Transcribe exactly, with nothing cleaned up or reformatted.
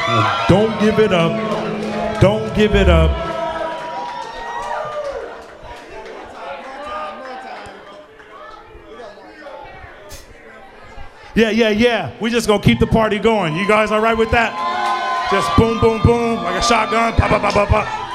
Don't give it up. Don't give it up. Yeah, yeah, yeah. We just gonna keep the party going. You guys all right with that? Just boom, boom, boom, like a shotgun. Pop, pop, pop, pop, pop.